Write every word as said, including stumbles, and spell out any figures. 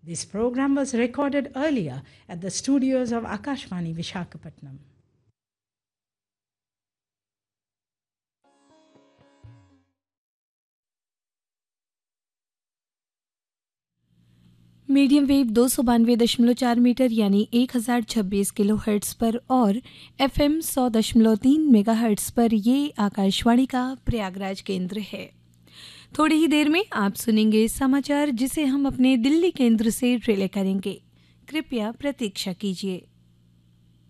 This program was recorded earlier at the studios of Akashvani Vishakhapatnam. Medium wave दो सौ बानवे दशमलव चार मीटर यानी एक हज़ार छब्बीस किलो हर्ट्स पर और एफएम सौ दशमलव तीन मेगा हर्ट्स पर ये आकाशवाणी का प्रयागराज केंद्र है। थोड़ी ही देर में आप सुनेंगे समाचार जिसे हम अपने दिल्ली केंद्र से रिले करेंगे। कृपया प्रतीक्षा कीजिए।